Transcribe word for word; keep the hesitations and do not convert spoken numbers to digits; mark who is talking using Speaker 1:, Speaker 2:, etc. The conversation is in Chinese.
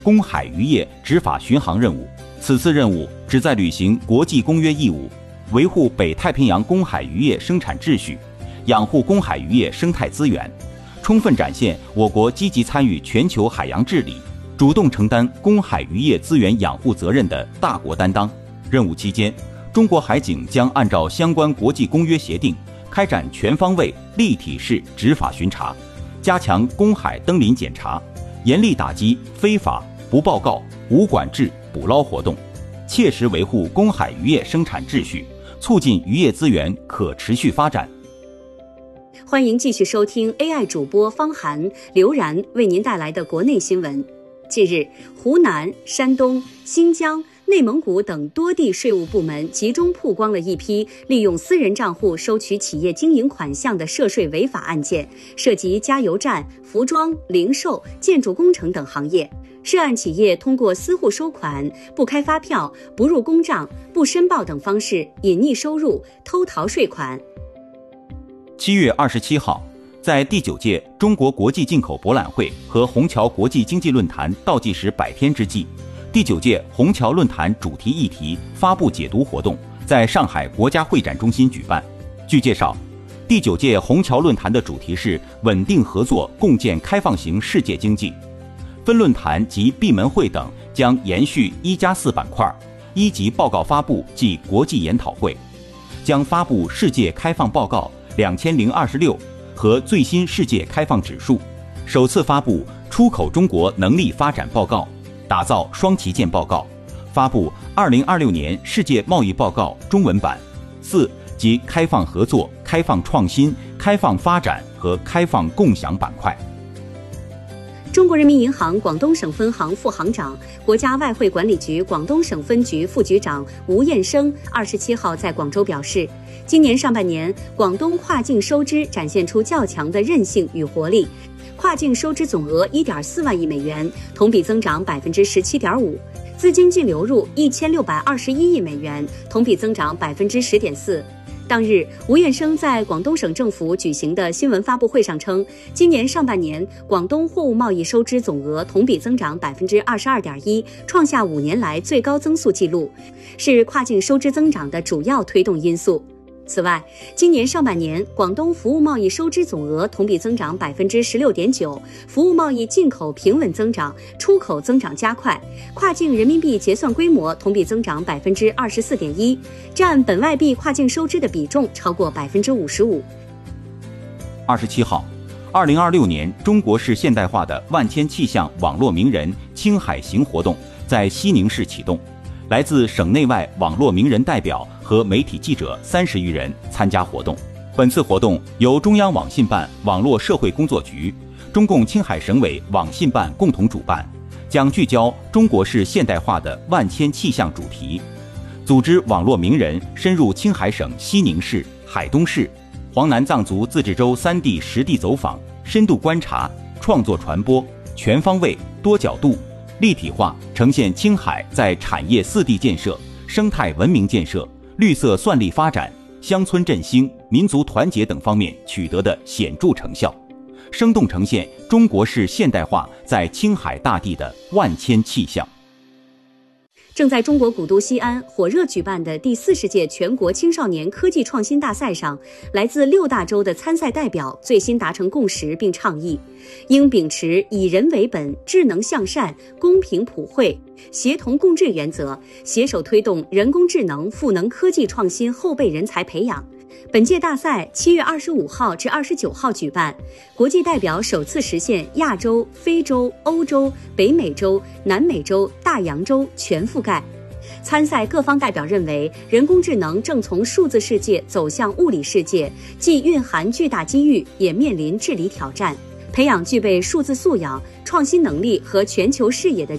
Speaker 1: 公海渔业执法巡航任务。此次任务旨在履行国际公约义务，维护北太平洋公海渔业生产秩序，养护公海渔业生态资源，充分展现我国积极参与全球海洋治理、主动承担公海渔业资源养护责任的大国担当。任务期间，中国海警将按照相关国际公约协定，开展全方位、立体式执法巡查，加强公海登临检查，严厉打击非法、不报告、无管制捕捞活动，切实维护公海渔业生产秩序，促进渔业资源可持续发展。
Speaker 2: 欢迎继续收听 A I 主播方涵、刘然为您带来的国内新闻。近日，湖南、山东、新疆、内蒙古等多地税务部门集中曝光了一批利用私人账户收取企业经营款项的涉税违法案件，涉及加油站、服装、零售、建筑工程等行业。涉案企业通过私户收款、不开发票、不入公账、不申报等方式隐匿收入、偷逃税款。
Speaker 1: 七月二十七号，在第九届中国国际进口博览会和虹桥国际经济论坛倒计时百天之际，第九届虹桥论坛主题议题发布解读活动在上海国家会展中心举办。据介绍，第九届虹桥论坛的主题是稳定合作，共建开放型世界经济。分论坛及闭门会等将延续一加四板块，一级报告发布暨国际研讨会，将发布世界开放报告两千零二十六和最新世界开放指数，首次发布出口中国能力发展报告，打造双旗舰报告，发布二零二六年世界贸易报告中文版。四及开放合作、开放创新、开放发展和开放共享板块。
Speaker 2: 中国人民银行广东省分行副行长、国家外汇管理局广东省分局副局长吴彦生二十七号在广州表示，今年上半年，广东跨境收支展现出较强的韧性与活力，跨境收支总额一点四万亿美元，同比增长百分之十七点五，资金净流入一千六百二十一亿美元，同比增长百分之十点四。当日，吴彦生在广东省政府举行的新闻发布会上称，今年上半年广东货物贸易收支总额同比增长百分之二十二点一，创下五年来最高增速纪录，是跨境收支增长的主要推动因素。此外，今年上半年广东服务贸易收支总额同比增长百分之十六点九，服务贸易进口平稳增长，出口增长加快，跨境人民币结算规模同比增长百分之二十四点一，占本外币跨境收支的比重超过百分之五十五。
Speaker 1: 二十七号，二零二六年中国式现代化的万千气象网络名人青海行活动在西宁市启动，来自省内外网络名人代表和媒体记者三十余人参加活动。本次活动由中央网信办网络社会工作局、中共青海省委网信办共同主办，将聚焦中国式现代化的万千气象主题，组织网络名人深入青海省西宁市、海东市、黄南藏族自治州三地实地走访，深度观察、创作传播，全方位、多角度、立体化呈现青海在产业四地建设、生态文明建设、绿色算力发展、乡村振兴、民族团结等方面取得的显著成效，生动呈现中国式现代化在青海大地的万千气象。
Speaker 2: 正在中国古都西安火热举办的第四十届全国青少年科技创新大赛上，来自六大洲的参赛代表最新达成共识，并倡议应秉持以人为本、智能向善、公平普惠、协同共治原则，携手推动人工智能赋能科技创新后备人才培养。本届大赛七月二十五号至二十九号举办，国际代表首次实现亚洲、非洲、欧洲、北美洲、南美洲、大洋洲全覆盖。参赛各方代表认为，人工智能正从数字世界走向物理世界，既蕴含巨大机遇，也面临治理挑战。培养具备数字素养、创新能力和全球视野的